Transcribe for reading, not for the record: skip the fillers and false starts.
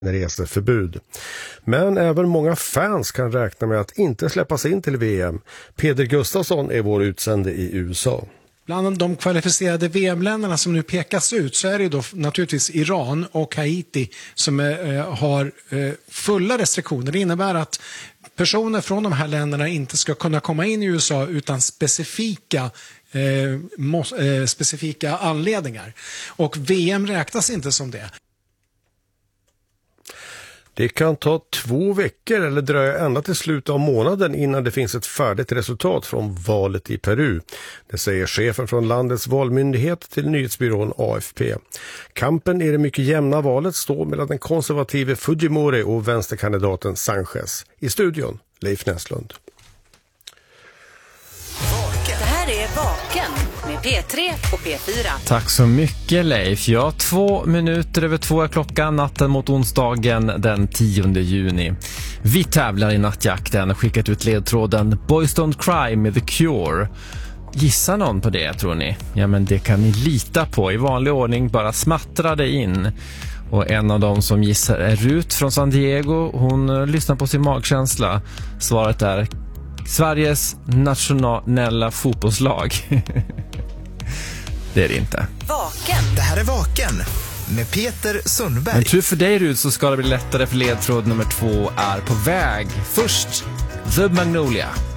reseförbud. Men även många fans kan räkna med att inte släppas in till VM. Peder Gustafsson är vår utsände i USA. Bland de kvalificerade VM-länderna som nu pekas ut så är det då naturligtvis Iran och Haiti som har fulla restriktioner. Det innebär att personer från de här länderna inte ska kunna komma in i USA utan specifika anledningar. Och VM räknas inte som det. Det kan ta 2 veckor eller dröja ända till slutet av månaden innan det finns ett färdigt resultat från valet i Peru. Det säger chefen från landets valmyndighet till nyhetsbyrån AFP. Kampen i det mycket jämna valet står mellan den konservative Fujimori och vänsterkandidaten Sanchez. I studion, Leif Näslund. Det här är Vaken med P3 och P4. Tack så mycket Leif. Ja, 2 minuter över 2 är klockan natten mot onsdagen den 10 juni. Vi tävlar i nattjakten och skickat ut ledtråden Boys Don't Cry med The Cure. Gissa någon på det tror ni? Ja men det kan ni lita på. I vanlig ordning bara smattrar det in. Och en av dem som gissar är Rut från San Diego. Hon lyssnar på sin magkänsla. Svaret är Sveriges nationella fotbollslag. Det är det inte. Vaken. Det här är Vaken med Peter Sundberg. Men tur för dig Rut så ska det bli lättare för ledtråd nummer 2 är på väg. Först The Magnolia.